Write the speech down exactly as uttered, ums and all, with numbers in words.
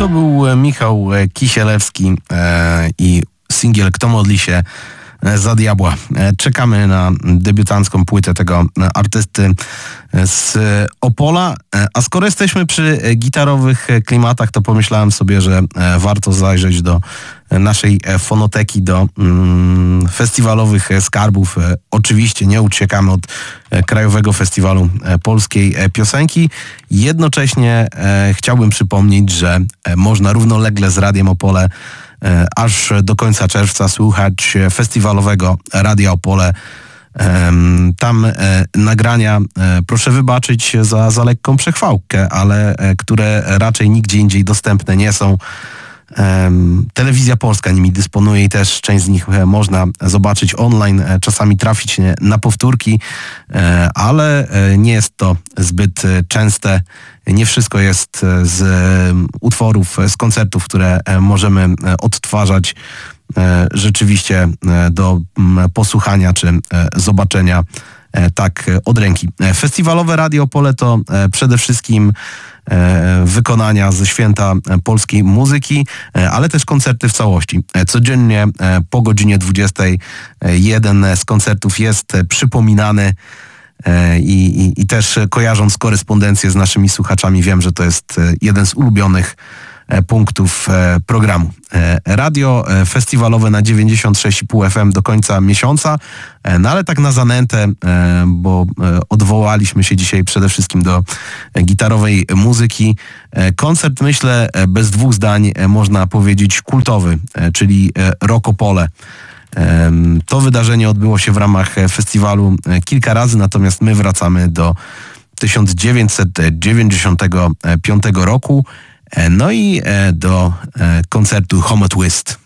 To był Michał Kisielewski i singiel Kto modli się za diabła. Czekamy na debiutancką płytę tego artysty z Opola. A skoro jesteśmy przy gitarowych klimatach, to pomyślałem sobie, że warto zajrzeć do naszej fonoteki, do mm, festiwalowych skarbów. Oczywiście nie uciekamy od Krajowego Festiwalu Polskiej Piosenki. Jednocześnie e, chciałbym przypomnieć, że można równolegle z Radiem Opole e, aż do końca czerwca słuchać festiwalowego Radia Opole. Tam e, nagrania, e, proszę wybaczyć za, za lekką przechwałkę, ale e, które raczej nigdzie indziej dostępne nie są. E, Telewizja Polska nimi dysponuje i też część z nich e, można zobaczyć online, e, czasami trafić na powtórki, e, ale e, nie jest to zbyt e, częste. Nie wszystko jest e, z e, utworów, z koncertów, które e, możemy e, odtwarzać rzeczywiście do posłuchania czy zobaczenia tak od ręki. Festiwalowe Radio Opole to przede wszystkim wykonania ze święta polskiej muzyki, ale też koncerty w całości. Codziennie po godzinie dwudziestej jeden z koncertów jest przypominany i, i, i też kojarząc korespondencję z naszymi słuchaczami, wiem, że to jest jeden z ulubionych punktów programu. Radio festiwalowe na dziewięćdziesiąt sześć i pół F M do końca miesiąca, no ale tak na zanętę, bo odwołaliśmy się dzisiaj przede wszystkim do gitarowej muzyki. Koncert, myślę, bez dwóch zdań można powiedzieć kultowy, czyli Rock Opole. To wydarzenie odbyło się w ramach festiwalu kilka razy, natomiast my wracamy do tysiąc dziewięćset dziewięćdziesiątego piątego roku. No i do koncertu Homo Twist.